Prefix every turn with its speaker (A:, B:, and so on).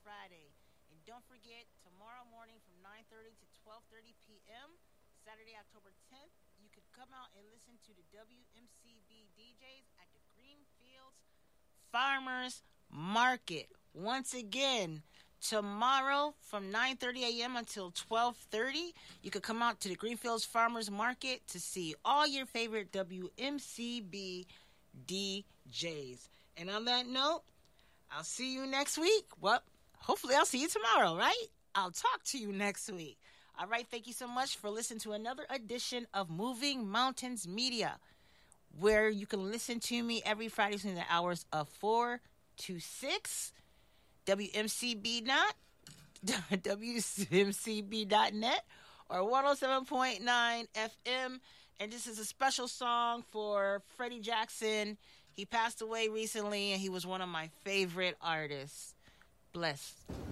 A: Friday. And don't forget, tomorrow morning from 9:30 to 12:30 p.m., Saturday, October 10th, you could come out and listen to the WMCB DJs at the Greenfields Farmers Market. Once again, tomorrow from 9:30 a.m. until 12:30, you could come out to the Greenfields Farmers Market to see all your favorite WMCB DJs. And on that note, I'll see you next week. Well, hopefully I'll see you tomorrow, right? I'll talk to you next week. All right, thank you so much for listening to another edition of Moving Mountains Media, where you can listen to me every Friday between the hours of 4 to 6. WMCB not WMCB.net or 107.9 FM. And this is a special song for Freddie Jackson. He passed away recently and he was one of my favorite artists. Bless.